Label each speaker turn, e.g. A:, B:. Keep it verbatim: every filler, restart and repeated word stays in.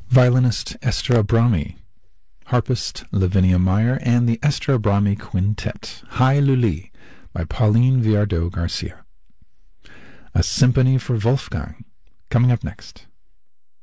A: violinist Esther Abrami, harpist Lavinia Meyer, and the Esther Abrami Quintet, Hi Luli, by Pauline Viardot Garcia. A Symphony for Wolfgang, coming up next.